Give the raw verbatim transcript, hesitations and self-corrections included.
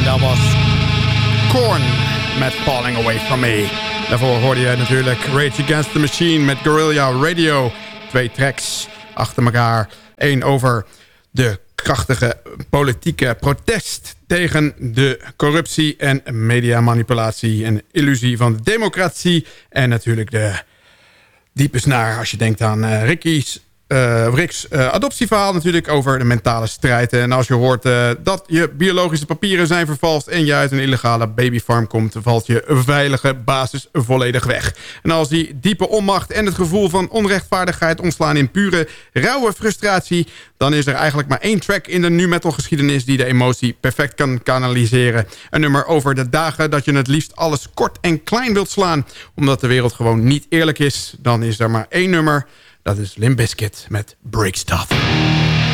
dat was Korn met Falling Away From Me. Daarvoor hoorde je natuurlijk Rage Against the Machine met Guerrilla Radio. Twee tracks achter elkaar. Eén over de krachtige politieke protest tegen de corruptie en mediamanipulatie en illusie van de democratie. En natuurlijk de diepe snaar als je denkt aan uh, Ricky's Uh, Rick's uh, adoptieverhaal natuurlijk over de mentale strijd. En als je hoort uh, dat je biologische papieren zijn vervalst en je uit een illegale babyfarm komt, valt je veilige basis volledig weg. En als die diepe onmacht en het gevoel van onrechtvaardigheid ontslaan in pure, rauwe frustratie, dan is er eigenlijk maar één track in de nu metal geschiedenis die de emotie perfect kan kanaliseren. Een nummer over de dagen dat je het liefst alles kort en klein wilt slaan, omdat de wereld gewoon niet eerlijk is. Dan is er maar één nummer. Dat is Limp Bizkit met Break Stuff.